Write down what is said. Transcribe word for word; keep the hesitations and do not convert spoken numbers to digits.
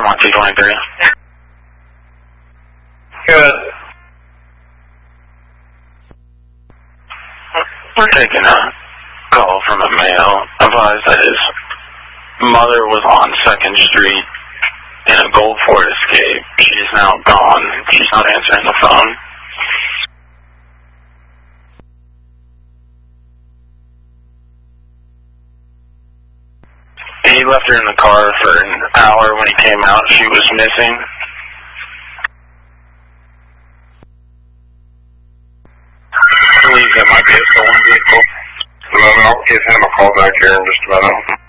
one two twenty-three. Good. We're taking a call from a male. Advised that his mother was on second Street in a gold Ford Escape. She's now gone. She's not answering the phone. He left her in the car for an hour. When he came out, she was missing. I believe that might be a stolen vehicle. I'll give him a call back here in just a minute.